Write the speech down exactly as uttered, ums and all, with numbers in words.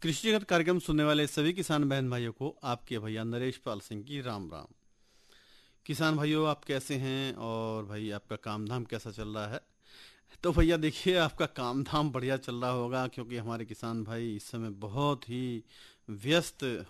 कृषि जगत कार्यक्रम सुनने वाले सभी किसान बहन भाइयों को आपके भैया नरेश पाल सिंह की राम राम। किसान भाइयों, आप कैसे हैं और भाई आपका काम धाम कैसा चल रहा है? तो भैया देखिए, आपका काम धाम बढ़िया चल रहा होगा, क्योंकि हमारे किसान भाई इस समय बहुत ही व्यस्त